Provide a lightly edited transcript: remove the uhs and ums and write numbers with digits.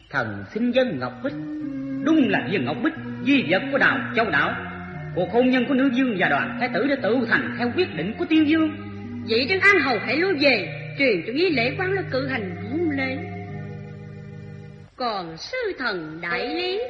Thần xin dâng ngọc bích. Đúng là viên ngọc bích, di vật của Đào Châu Đảo. Cuộc hôn nhân của nữ vương và Đoàn thái tử đã tự thành theo quyết định của tiên vương. Vậy Trấn An hầu hãy lui về, truyền cho nghi lễ quán nó cử hành hôn lễ. Còn sư thần đại lý